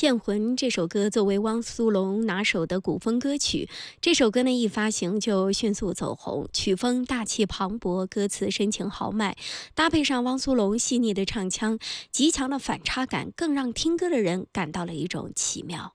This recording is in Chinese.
《剑魂》这首歌作为汪苏泷拿手的古风歌曲，这首歌呢一发行就迅速走红，曲风大气磅礴，歌词深情豪迈，搭配上汪苏泷细腻的唱腔，极强的反差感，更让听歌的人感到了一种奇妙。